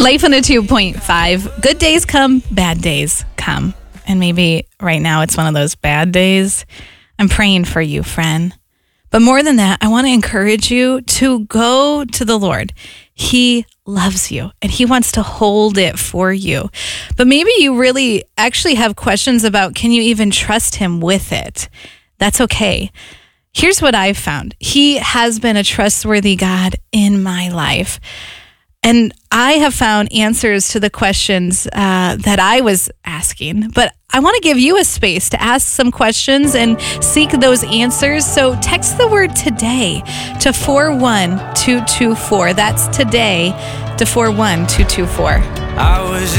Life on a 2.5. Good days come, bad days come. And maybe right now it's one of those bad days. I'm praying for you, friend. But more than that, I want to encourage you to go to the Lord. He loves you and he wants to hold it for you. But maybe you really actually have questions about, can you even trust him with it? That's okay. Here's what I've found. He has been a trustworthy God in my life. And I have found answers to the questions that I was asking, but I want to give you a space to ask some questions and seek those answers. So text the word today to 41224. That's today to 41224.